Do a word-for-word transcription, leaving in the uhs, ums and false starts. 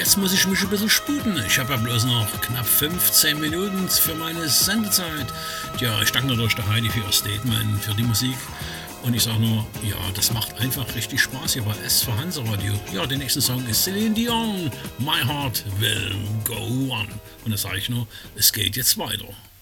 jetzt muss ich mich ein bisschen sputen. Ich habe ja bloß noch knapp fünfzehn Minuten für meine Sendezeit. Ja, ich danke natürlich der Heidi für ihr Statement, für die Musik. Und ich sage nur, ja, das macht einfach richtig Spaß hier bei S für Hansa Radio. Ja, der nächste Song ist Celine Dion, My Heart Will Go On. Und da sage ich nur, es geht jetzt weiter.